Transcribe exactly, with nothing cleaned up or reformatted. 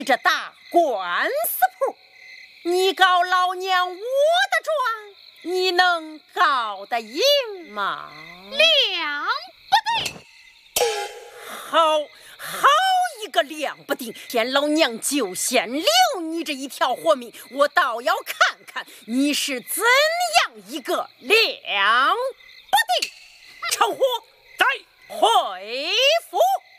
这打官司铺，你告老娘我的状，你能告得赢吗？ 两不定。 好，好一个两不定！天老娘就先留你这一条活命，我倒要看看你是怎样一个两不定。称呼在回府。